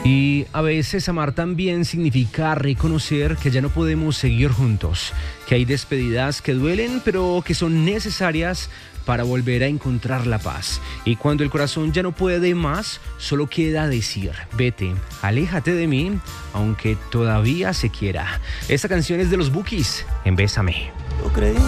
Y a veces amar también significa reconocer que ya no podemos seguir juntos, que hay despedidas que duelen, pero que son necesarias para volver a encontrar la paz. Y cuando el corazón ya no puede más, solo queda decir: vete, aléjate de mí, aunque todavía se quiera. Esta canción es de los Bukis, en Bésame.